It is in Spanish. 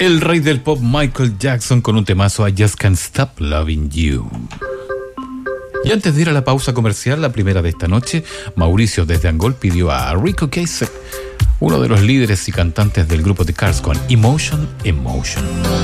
El rey del pop Michael Jackson con un temazo I Just Can't Stop Loving You. Y antes de ir a la pausa comercial, la primera de esta noche, Mauricio desde Angol pidió a Rico Kasich, uno de los líderes y cantantes del grupo The Cars, con Emotion.